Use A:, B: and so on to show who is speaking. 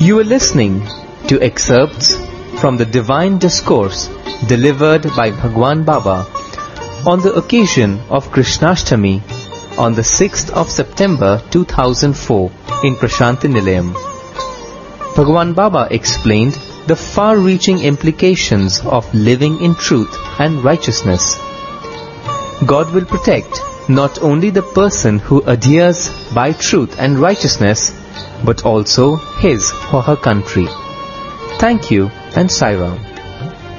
A: You are listening to excerpts from the Divine Discourse delivered by Bhagwan Baba on the occasion of Krishnashtami on the 6th of September 2004 in Prashanti Nilayam. Bhagwan Baba explained the far-reaching implications of living in truth and righteousness. God will protect not only the person who adheres by truth and righteousness, but also his or her country. Thank you and Sai Ram.